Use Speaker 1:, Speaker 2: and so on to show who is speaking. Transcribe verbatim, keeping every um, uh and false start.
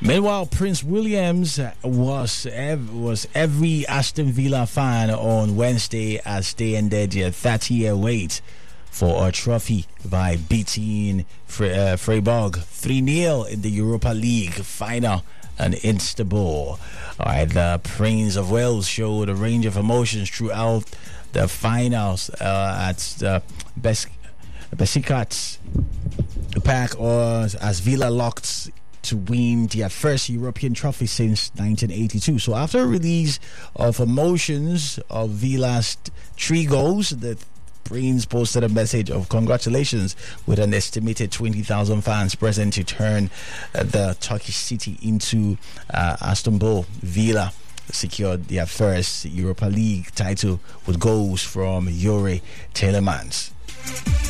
Speaker 1: Meanwhile, Prince Williams was ev- was every Aston Villa fan on Wednesday as they ended their thirty-year wait for a trophy by beating Fre- uh, Freiburg three nil in the Europa League final in Istanbul. All right, the Prince of Wales showed a range of emotions throughout the finals uh, at the Bes- Besiktas Park, or as Villa locked to win their first European trophy since nineteen eighty-two. So after a release of emotions of Villa's three goals, the Prince posted a message of congratulations with an estimated twenty thousand fans present to turn uh, the Turkish city into uh, Istanbul. Villa secured their first Europa League title with goals from Yuri Telemans.